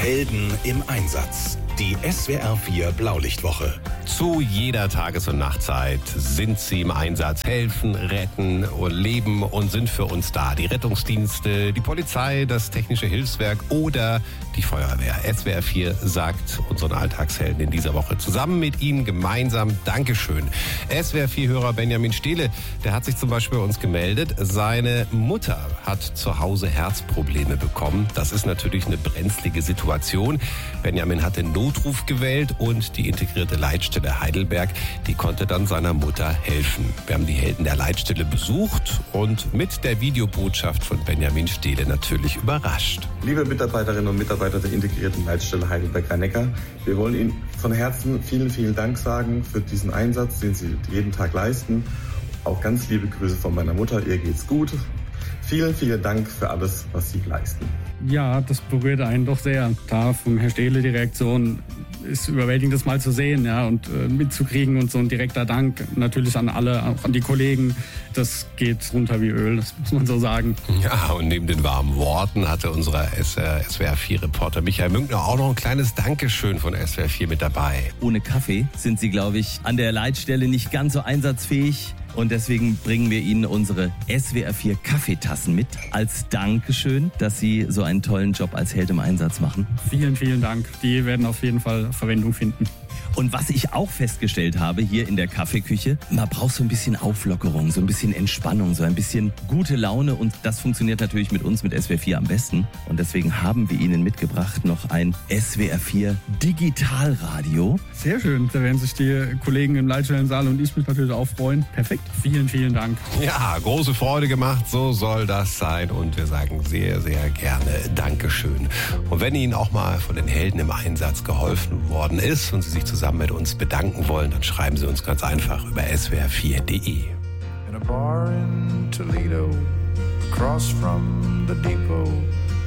Helden im Einsatz. Die SWR 4 Blaulichtwoche. Zu jeder Tages- und Nachtzeit sind sie im Einsatz, helfen, retten und leben und sind für uns da. Die Rettungsdienste, die Polizei, das Technische Hilfswerk oder die Feuerwehr. SWR 4 sagt unseren Alltagshelden in dieser Woche zusammen mit ihnen gemeinsam Dankeschön. SWR 4-Hörer Benjamin Stehle, der hat sich zum Beispiel bei uns gemeldet. Seine Mutter hat zu Hause Herzprobleme bekommen. Das ist natürlich eine brenzlige Situation. Benjamin hat den Notruf gewählt und die integrierte Leitstelle Heidelberg, die konnte dann seiner Mutter helfen. Wir haben die Helden der Leitstelle besucht und mit der Videobotschaft von Benjamin Stehle natürlich überrascht. Liebe Mitarbeiterinnen und Mitarbeiter der integrierten Leitstelle Heidelberg-Rhein-Neckar, wir wollen Ihnen von Herzen vielen, vielen Dank sagen für diesen Einsatz, den Sie jeden Tag leisten. Auch ganz liebe Grüße von meiner Mutter, ihr geht's gut. Vielen, vielen Dank für alles, was Sie leisten. Ja, das berührt einen doch sehr. Da vom Herr Stehle die Reaktion ist überwältigend, das mal zu sehen, ja, und mitzukriegen und so ein direkter Dank natürlich an alle, auch an die Kollegen. Das geht runter wie Öl, das muss man so sagen. Ja, und neben den warmen Worten hatte unser SWR 4-Reporter Michael Münkner auch noch ein kleines Dankeschön von SWR 4 mit dabei. Ohne Kaffee sind Sie, glaube ich, an der Leitstelle nicht ganz so einsatzfähig. Und deswegen bringen wir Ihnen unsere SWR 4 Kaffeetassen mit als Dankeschön, dass Sie so einen tollen Job als Held im Einsatz machen. Vielen, vielen Dank. Die werden auf jeden Fall Verwendung finden. Und was ich auch festgestellt habe hier in der Kaffeeküche, man braucht so ein bisschen Auflockerung, so ein bisschen Entspannung, so ein bisschen gute Laune. Und das funktioniert natürlich mit uns, mit SWR 4 am besten. Und deswegen haben wir Ihnen mitgebracht noch ein SWR 4 Digitalradio. Sehr schön. Da werden sich die Kollegen im Leitstellensaal und ich mich natürlich auch freuen. Perfekt. Vielen, vielen Dank. Ja, große Freude gemacht. So soll das sein. Und wir sagen sehr, sehr gerne Dankeschön. Und wenn Ihnen auch mal von den Helden im Einsatz geholfen worden ist und Sie sich zusammen mit uns bedanken wollen, dann schreiben Sie uns ganz einfach über swr4.de. In a bar in Toledo, across from the depot.